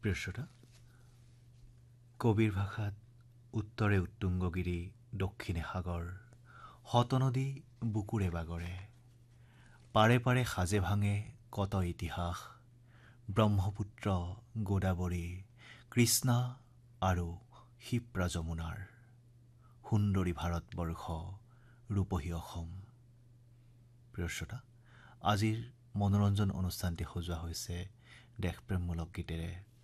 প্ৰিয় শ্ৰোতা, কবিৰ ভাষাত উত্তৰে উত্তুংগগিৰি দক্ষিণে সাগৰ, শতনদী বুকুৰে বাগৰে, পাৰে পাৰে সাজে ভাঙে কত ইতিহাস, ব্ৰহ্মপুত্ৰ গোদাবৰী কৃষ্ণা আৰু ক্ষিপ্ৰা যমুনাৰ, সুন্দৰী ভাৰতবৰ্ষ ৰূপহী অসম। প্ৰিয় শ্ৰোতা, আজিৰ মনোৰঞ্জন অনুষ্ঠানটি সজোৱা হৈছে দেশপ্ৰেমমূলক গীতেৰে